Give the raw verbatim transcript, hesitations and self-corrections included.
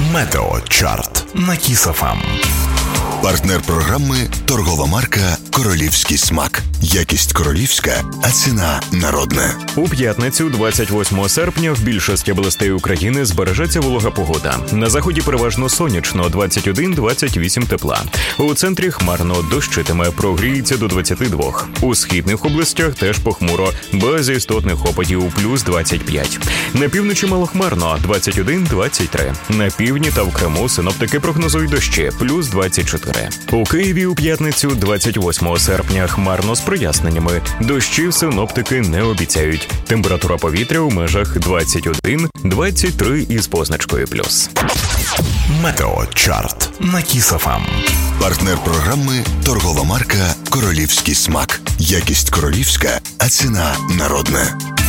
Метеочарт на Кіс еф ем. Партнер програми – торгова марка «Королівський смак». Якість королівська, а ціна народна. У п'ятницю, двадцять восьмого серпня, в більшості областей України збережеться волога погода. На заході переважно сонячно, двадцять один - двадцять вісім тепла. У центрі хмарно, дощитиме, прогріється до двадцяти двох. У східних областях теж похмуро, без істотних опадів, плюс двадцять п'ять. На півночі малохмарно, двадцять один - двадцять три. На півдні та в Криму синоптики прогнозують дощі, плюс двадцять чотири. У Києві у п'ятницю, двадцять восьмого серпня, хмарно з проясненнями. Дощів синоптики не обіцяють. Температура повітря у межах двадцять один - двадцять три із позначкою плюс. Метеочарт на Кіс еф ем. Партнер програми – торгова марка «Королівський смак». Якість королівська, а ціна народна.